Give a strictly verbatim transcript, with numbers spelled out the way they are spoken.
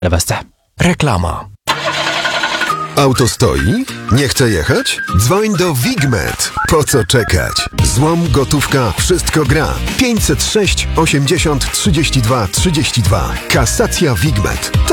Lewesce. Reklama. Auto stoi? Nie chce jechać? Dzwoń do Wigmet. Po co czekać? Złom, gotówka, wszystko gra. pięćset sześć osiemdziesiąt trzydzieści dwa trzydzieści dwa. Kasacja Wigmet.